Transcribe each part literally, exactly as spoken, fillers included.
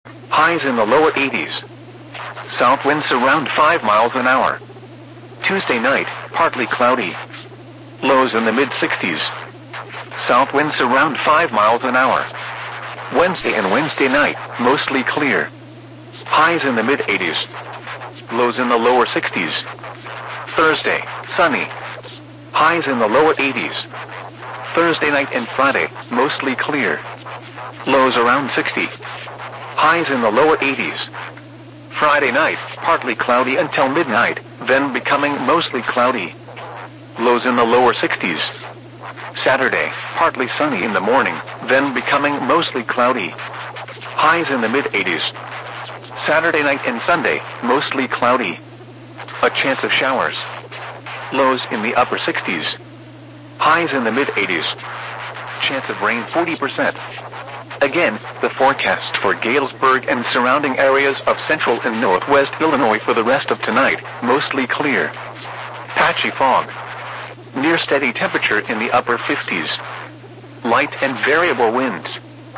Highs in the lower eighties. South winds around five miles an hour. Tuesday night, partly cloudy. Lows in the mid-sixties. South winds around five miles an hour. Wednesday and Wednesday night, mostly clear. Highs in the mid-eighties. Lows in the lower sixties. Thursday, sunny. Highs in the lower eighties. Thursday night and Friday, mostly clear. Lows around sixty. Highs in the lower eighties. Friday night, partly cloudy until midnight, then becoming mostly cloudy. Lows in the lower sixties. Saturday, partly sunny in the morning, then becoming mostly cloudy. Highs in the mid-eighties. Saturday night and Sunday, mostly cloudy. A chance of showers. Lows in the upper sixties. Highs in the mid-eighties. Chance of rain forty percent. Again, the forecast for Galesburg and surrounding areas of central and northwest Illinois for the rest of tonight, mostly clear. Patchy fog. Near steady temperature in the upper fifties. Light and variable winds.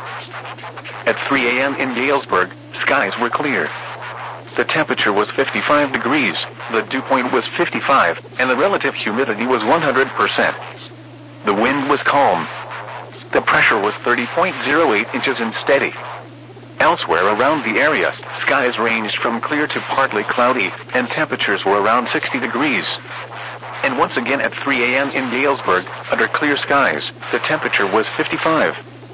At three a.m. in Galesburg, skies were clear. The temperature was fifty-five degrees, the dew point was fifty-five, and the relative humidity was one hundred percent. The wind was calm. The pressure was thirty point zero eight inches and steady. Elsewhere around the area, skies ranged from clear to partly cloudy, and temperatures were around sixty degrees. And once again at three a.m. in Galesburg, under clear skies, the temperature was fifty-five.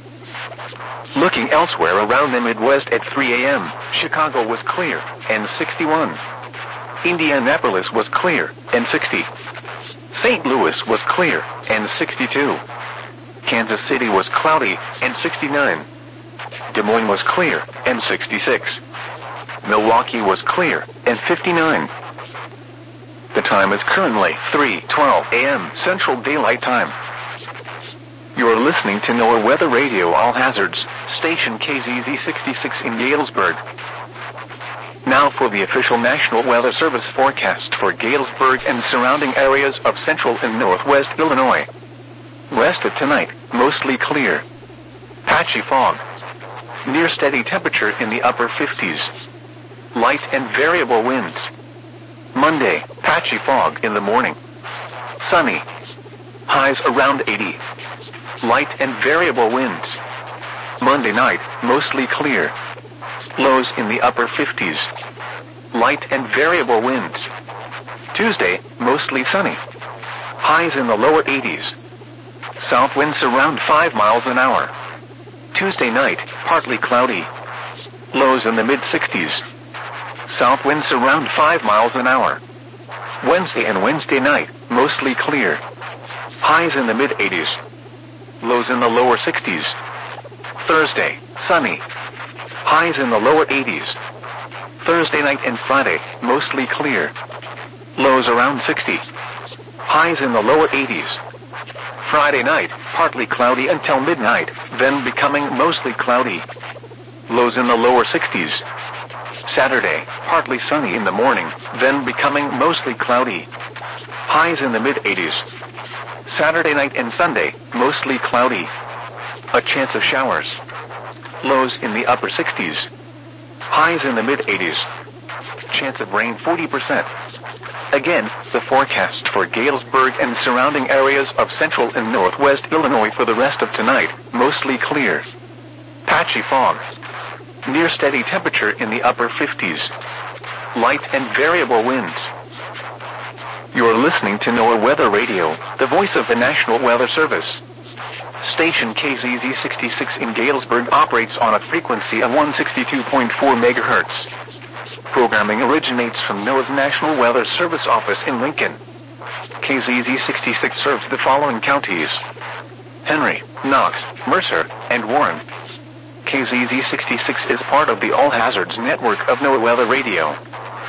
Looking elsewhere around the Midwest at three a.m., Chicago was clear, and sixty-one. Indianapolis was clear, and sixty. Saint Louis was clear, and sixty-two. Kansas City was cloudy, and sixty-nine. Des Moines was clear, and sixty-six. Milwaukee was clear, and fifty-nine. The time is currently three twelve a.m. Central Daylight Time. You are listening to NOAA Weather Radio All Hazards, station K Z Z sixty-six in Galesburg. Now for the official National Weather Service forecast for Galesburg and surrounding areas of central and northwest Illinois. Rest of tonight, mostly clear. Patchy fog. Near steady temperature in the upper fifties. Light and variable winds. Monday, patchy fog in the morning. Sunny. Highs around eighty. Light and variable winds. Monday night, mostly clear. Lows in the upper fifties. Light and variable winds. Tuesday, mostly sunny. Highs in the lower eighties. South winds around five miles an hour. Tuesday night, partly cloudy. Lows in the mid-sixties. South winds around five miles an hour. Wednesday and Wednesday night, mostly clear. Highs in the mid-eighties. Lows in the lower sixties. Thursday, sunny. Highs in the lower eighties. Thursday night and Friday, mostly clear. Lows around sixty. Highs in the lower eighties. Friday night, partly cloudy until midnight, then becoming mostly cloudy. Lows in the lower sixties. Saturday, partly sunny in the morning, then becoming mostly cloudy. Highs in the mid-eighties. Saturday night and Sunday, mostly cloudy. A chance of showers. Lows in the upper sixties. Highs in the mid-eighties. Chance of rain forty percent. Again, the forecast for Galesburg and surrounding areas of central and northwest Illinois for the rest of tonight, mostly clear. Patchy fog. Near steady temperature in the upper fifties. Light and variable winds. You are listening to NOAA Weather Radio, the voice of the National Weather Service. Station K Z Z sixty-six in Galesburg operates on a frequency of one sixty-two point four megahertz. Programming originates from NOAA's National Weather Service office in Lincoln. K Z Z sixty-six serves the following counties: Henry, Knox, Mercer, and Warren. K Z Z sixty-six is part of the All Hazards network of NOAA Weather Radio.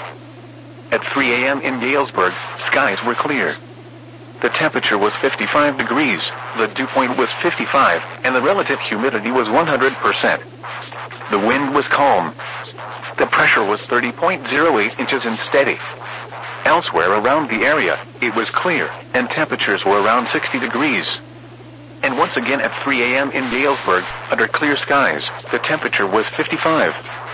At three a.m. in Galesburg, skies were clear. The temperature was fifty-five degrees, the dew point was fifty-five, and the relative humidity was one hundred percent. The wind was calm. The pressure was thirty point zero eight inches and steady. Elsewhere around the area, it was clear, and temperatures were around sixty degrees. And once again at three a.m. in Galesburg, under clear skies, the temperature was fifty-five.